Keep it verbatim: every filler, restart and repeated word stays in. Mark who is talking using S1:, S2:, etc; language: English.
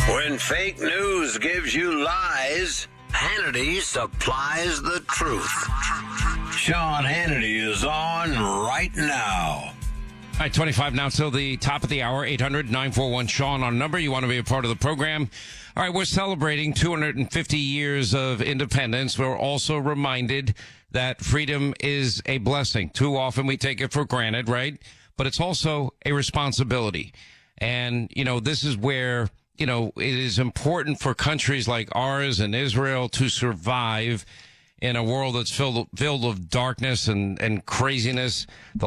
S1: When fake news gives you lies, Hannity supplies the truth. Sean Hannity is on right now.
S2: All right, twenty-five now till the top of the hour, eight hundred nine four one Sean on number. You want to be a part of the program. All right, we're celebrating two hundred fifty years of independence. We're also reminded that freedom is a blessing. Too often we take it for granted, right? But it's also a responsibility. And, you know, this is where, you know, it is important for countries like ours and Israel to survive in a world that's filled, filled with darkness and, and craziness. The